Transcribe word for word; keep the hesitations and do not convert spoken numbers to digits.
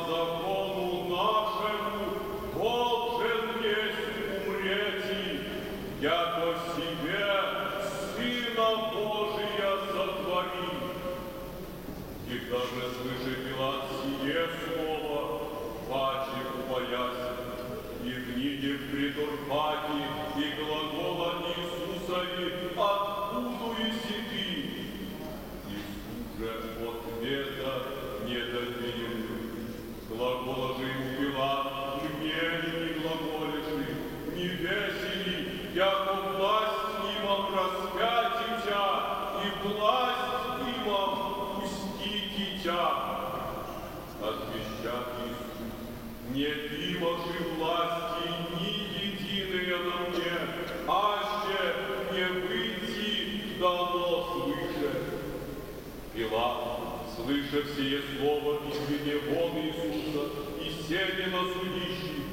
закону нашему должен есть умрети, яко себе Сына Божия сотвори. И даже слышит Пилат сие слово, паче упоясен, и в книге в Притурпаке, и глагола Иисусови «Откуду и сиди». Иисус же ответа не доверил. Глагола же ему Пилат, мне ли не глаголишь, не весели, яко власть имам распятия тя, и власть имам пустить тя. Отвещает Иисус, не имаши власти ни единое на мне, аще не выйти дано свыше. Пилат, слыша сие слово, изведи вон Иисуса, и седи на судище,